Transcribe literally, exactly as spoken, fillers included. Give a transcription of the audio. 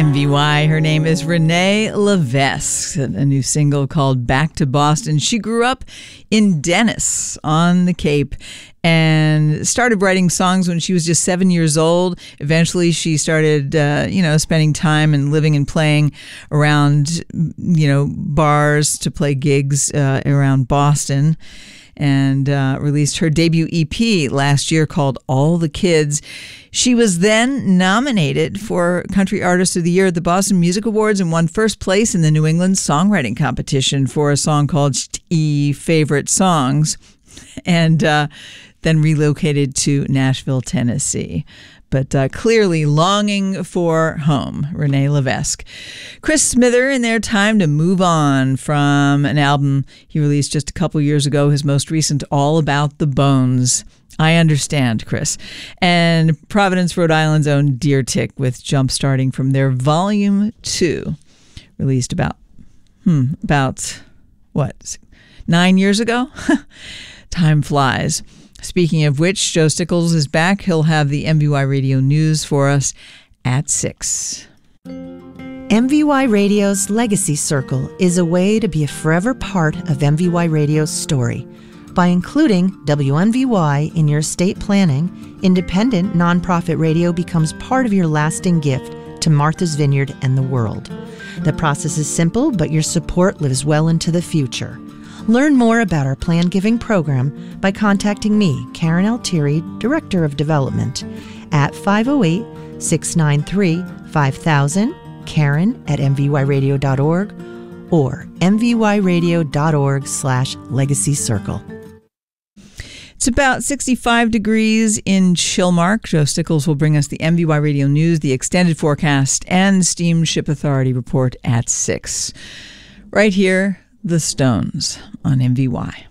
M V Y. Her name is Renee Levesque, a new single called Back to Boston. She grew up in Dennis on the Cape and started writing songs when she was just seven years old. Eventually, she started, uh, you know, spending time and living and playing around, you know, bars to play gigs uh, around Boston, and uh, released her debut E P last year called All the Kids. She was then nominated for Country Artist of the Year at the Boston Music Awards and won first place in the New England Songwriting Competition for a song called E Favorite Songs, and uh, then relocated to Nashville, Tennessee. But uh, clearly longing for home, Renee Levesque. Chris Smither in their time to move on from an album he released just a couple years ago, his most recent, All About the Bones. I understand, Chris. And Providence, Rhode Island's own Deer Tick with Jump Starting from their Volume two, released about, hmm, about, what, nine years ago? Time flies. Speaking of which, Joe Stickles is back. He'll have the M V Y Radio News for us at six. M V Y Radio's Legacy Circle is a way to be a forever part of M V Y Radio's story. By including W M V Y in your estate planning, independent nonprofit radio becomes part of your lasting gift to Martha's Vineyard and the world. The process is simple, but your support lives well into the future. Learn more about our Plan Giving program by contacting me, Karen Altieri, Director of Development, at five oh eight, six nine three, five thousand, Karen at m v y radio dot org, or m v y radio dot org slash legacy circle. It's about sixty-five degrees in Chilmark. Joe Stickles will bring us the M V Y Radio News, the extended forecast, and Steamship Authority report at six. Right here, The Stones on M V Y.